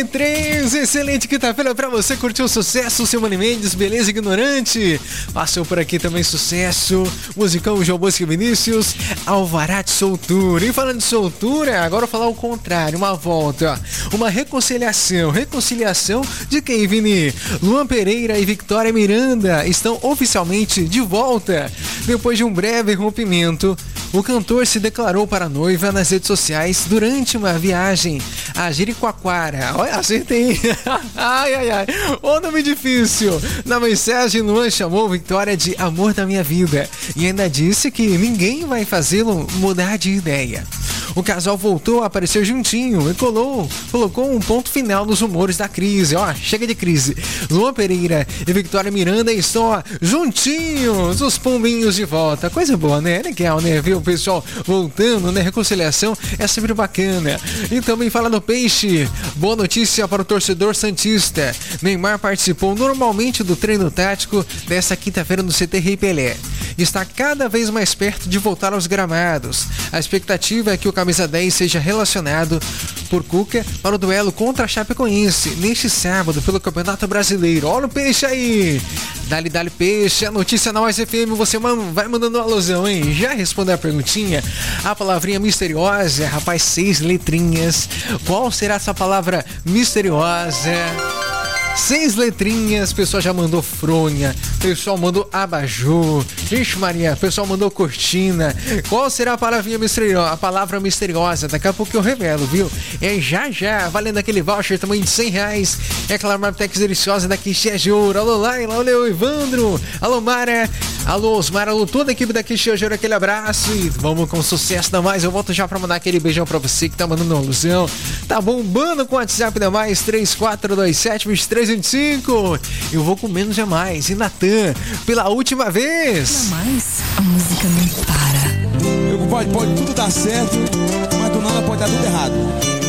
3, excelente quinta-feira pra você, curtiu o sucesso, Simone Mendes, Beleza Ignorante, passou por aqui também sucesso, musicão João Bosco e Vinícius, Alvará de Soltura. E falando de soltura, agora eu vou falar o contrário, uma volta, uma reconciliação de quem, Vini? Luan Pereira e Victoria Miranda estão oficialmente de volta, depois de um breve rompimento. O cantor se declarou para a noiva nas redes sociais durante uma viagem a Jericoacoara. Olha, acertei. Ai, ai, ai. Ô, nome difícil. Na mensagem, Luan chamou Victoria de amor da minha vida e ainda disse que ninguém vai fazê-lo mudar de ideia. O casal voltou a aparecer juntinho e colocou um ponto final nos rumores da crise. Ó, chega de crise. Luan Pereira e Victoria Miranda estão, ó, juntinhos, os pombinhos de volta. Coisa boa, né? Legal, né? Ver o pessoal voltando, né? Reconciliação é sempre bacana. E também fala no Peixe. Boa notícia para o torcedor santista. Neymar participou normalmente do treino tático desta quinta-feira no CT Rei Pelé. Está cada vez mais perto de voltar aos gramados. A expectativa é que o camisa 10 seja relacionado por Cuca para o duelo contra a Chapecoense neste sábado pelo Campeonato Brasileiro. Olha o Peixe aí! Dali Peixe, a notícia na Mais FM, você vai mandando uma alusão, hein? Já respondeu a perguntinha? A palavrinha misteriosa, rapaz, 6 letrinhas. Qual será essa palavra misteriosa? 6 letrinhas, o pessoal já mandou fronha, o pessoal mandou abajur, vixe Maria, o pessoal mandou cortina. Qual será a palavrinha misteriosa? A palavra misteriosa, daqui a pouco eu revelo, viu? É já, valendo aquele voucher também de R$100. É aquela Marmitex deliciosa da Quixé de Ouro. Alô Laila, alô Evandro, alô Mara, alô Osmar, alô toda a equipe da Quixé de Ouro, aquele abraço e vamos com sucesso da Mais. Eu volto já pra mandar aquele beijão pra você que tá mandando uma alusão. Tá bombando com o WhatsApp da Mais, 3427-2325. Eu vou com menos é mais. E Natan, pela última vez. Na Mais, a música não para. Pode tudo dar certo, mas do nada pode dar tudo errado.